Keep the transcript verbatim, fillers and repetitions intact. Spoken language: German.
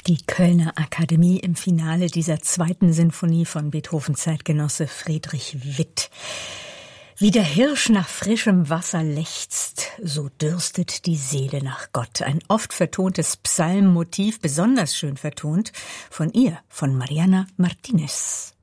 Die Kölner Akademie im Finale dieser zweiten Sinfonie von Beethovens Zeitgenosse Friedrich Witt. Wie der Hirsch nach frischem Wasser lechzt, so dürstet die Seele nach Gott. Ein oft vertontes Psalmmotiv, besonders schön vertont, von ihr, von Mariana Martinez.